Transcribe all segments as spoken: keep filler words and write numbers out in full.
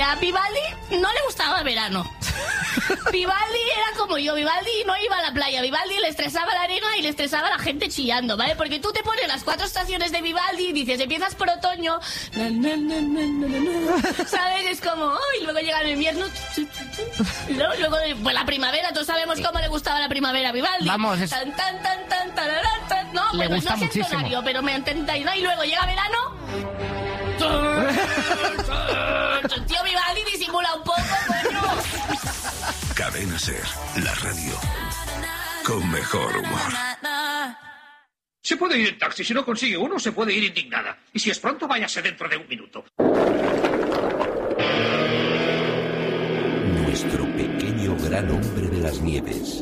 a Vivaldi no le gustaba el verano. Vivaldi era como yo, Vivaldi no iba a la playa, Vivaldi le estresaba la arena y le estresaba la gente chillando, ¿vale? Porque tú te pones las cuatro estaciones de Vivaldi y dices, empiezas por otoño, na, na, na, na, na, na, ¿sabes? Es como, oh, y luego llega el invierno, y luego, luego pues la primavera, todos sabemos cómo le gustaba la primavera a Vivaldi. Vamos, es... tan, tan, tan, tan, tararán, tan, no, le bueno, gusta no es muchísimo. entonario, pero me entendáis, ¿no? Y luego llega verano... Tío, Vivaldi disimula un poco, coño. Cadena Ser, la radio con mejor humor. Se puede ir en taxi, si no consigue uno, se puede ir indignada. Y si es pronto, váyase dentro de un minuto. Nuestro pequeño gran hombre de las nieves.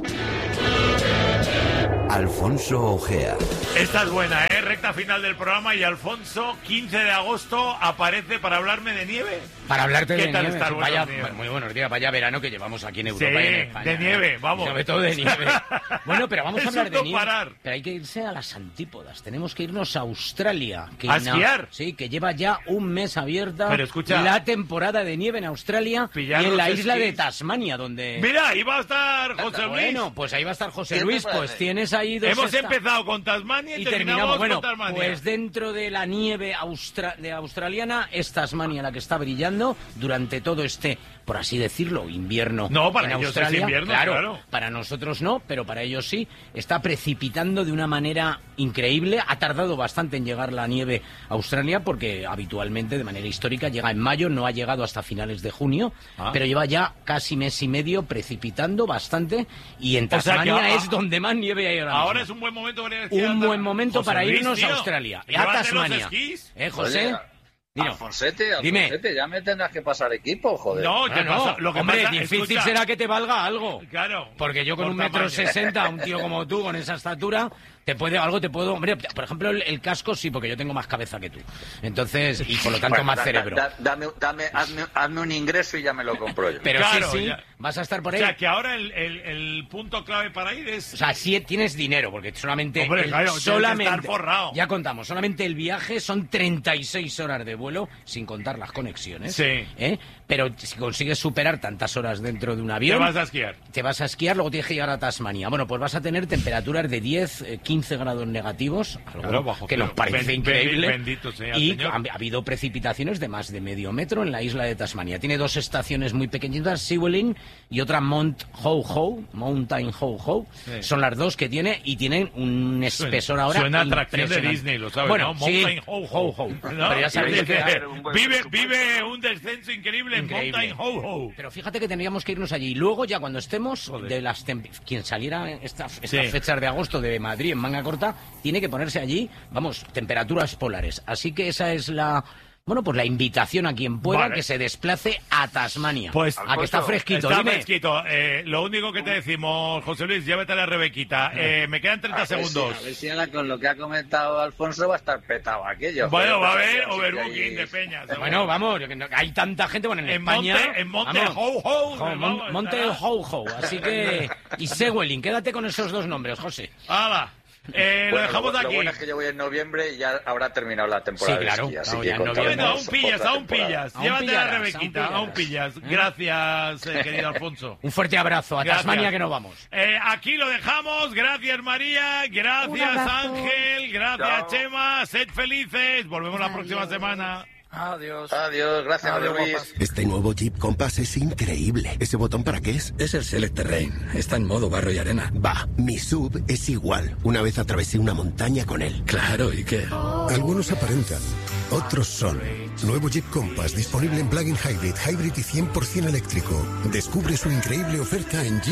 Alfonso Ojea. Esta es buena, ¿eh? Recta final del programa y Alfonso, quince de agosto, aparece para hablarme de nieve. Para hablarte ¿Qué de tal nieve. estar? Vaya, Buenos días. muy buenos días, vaya verano que llevamos aquí en Europa Sí, y en España. de nieve, ¿eh? vamos. Sobre todo de nieve. Bueno, pero vamos Es a hablar un de no nieve. parar. Pero hay que irse a las antípodas. Tenemos que irnos a Australia. Que ¿A ina- esquiar? Sí, que lleva ya un mes abierta Pero escucha, la temporada de nieve en Australia y pillar en la los isla de esquís. Tasmania, donde... Mira, ahí va a estar José Luis. Bueno, pues ahí va a estar José ¿Qué te Luis. Pues parece? tienes ahí dos... Hemos esta- empezado con Tasmania y, Y terminamos, terminamos, bueno, con Tasmania. pues dentro de la nieve austra- de australiana es Tasmania la que está brillando durante todo este, por así decirlo, invierno. No, para en ellos es Australia. invierno, claro, claro. Para nosotros no, pero para ellos sí. Está precipitando de una manera increíble. Ha tardado bastante en llegar la nieve a Australia porque habitualmente, de manera histórica, llega en mayo, no ha llegado hasta finales de junio, Ah. pero lleva ya casi mes y medio precipitando bastante y en O sea que Tasmania a- es donde más nieve hay ahora mismo. Ahora es un buen momento para ir a esquiar. Un buen momento José para Luis, irnos tío, a Australia, a llévate los Tasmania. esquís. ¿Eh, José? Oye, Dilo. Alfonsete, Dime. Alfonsete, ya me tendrás que pasar equipo, joder. No, ¿qué Ah, no, pasa? Lo que hombre, pasa, difícil escucha, será que te valga algo. Claro. Porque yo con por un metro tamaño. sesenta, un tío como tú, con esa estatura, te puede, algo te puedo... Hombre, por ejemplo, el, el casco sí, porque yo tengo más cabeza que tú. Entonces, y por lo tanto Bueno, más da- cerebro. da- dame, dame, hazme, hazme un ingreso y ya me lo compro yo. Pero Claro, sí, sí, ya. vas a estar por O ahí. sea, que ahora el, el, el punto clave para ir es... O sea, si tienes dinero, porque solamente... Hombre, el- claro, tienes que solamente, estar forrado. Ya contamos, solamente el viaje son treinta y seis horas de vuelo, sin contar las conexiones. Sí. ¿eh? Pero si consigues superar tantas horas dentro de un avión... Te vas a esquiar. Te vas a esquiar, luego tienes que llegar a Tasmania. Bueno, pues vas a tener temperaturas de diez, eh, quince grados negativos, algo Claro, bajo que cero. nos parece Ben- increíble. ben- bendito sea el y Señor. ha, ha habido precipitaciones de más de medio metro en la isla de Tasmania. Tiene dos estaciones muy pequeñitas, Sewelin y otra Mount Ho Ho, Mountain Ho Ho. Sí. Son las dos que tiene y tienen un espesor ahora Suena a atracción de impresionante. Disney, lo sabes, Bueno, ¿no? sí, Mountain Ho Ho. ¿No? Pero ya sabéis Dice, que... vive, vive un descenso increíble, Increíble. en Mountain Ho Ho. Pero fíjate que tendríamos que irnos allí. Y luego, ya cuando estemos, Joder. de las tem- quien saliera en esta- estas Sí. fechas de agosto de Madrid en manga corta, tiene que ponerse allí, vamos, temperaturas polares. Así que esa es la... Bueno, pues la invitación a quien pueda Vale. que se desplace a Tasmania. Pues, a que está fresquito, Está dime. fresquito. Eh, lo único que te decimos, José Luis, llévate a la Rebequita. Eh, me quedan treinta A ver si- segundos. a ver si ahora con lo que ha comentado Alfonso va a estar petado aquello. Bueno, joder, va a pero haber sí que overbooking hay- de peñas. seguro. Bueno, vamos, yo que no- hay tanta gente, bueno, en, En España... Monte- en Monte vamos, Ho Ho, jo, vamos, Mon- Monte estará. Ho Ho, así que... Y Sewelin, quédate con esos dos nombres, José. ¡Hala! Eh, Bueno, lo dejamos lo, aquí. Lo bueno es que yo voy en noviembre y ya habrá terminado la temporada Sí, claro, de esquí, así claro, que ya en contaremos Bueno, aún pillas, otra aún temporada. pillas. Aún Llévate a pillarás, la aún Rebequita, aún pillas. pillarás. Gracias, eh, querido Alfonso. Un fuerte abrazo, a Gracias. Tasmania que nos vamos. Eh, aquí lo dejamos. Gracias, María. Gracias, Ángel. Gracias, Chao. Chema. Sed felices. Volvemos la próxima semana. Adiós. Adiós, gracias, Adiós, María Luis. guapas. Este nuevo Jeep Compass es increíble. ¿Ese botón para qué es? Es el Select Terrain. Está en modo barro y arena. Va, mi sub es igual. Una vez atravesé una montaña con él. Claro, ¿y qué? Algunos aparentan, otros son. Nuevo Jeep Compass disponible en plug-in hybrid, hybrid y cien por ciento eléctrico. Descubre su increíble oferta en Jeep.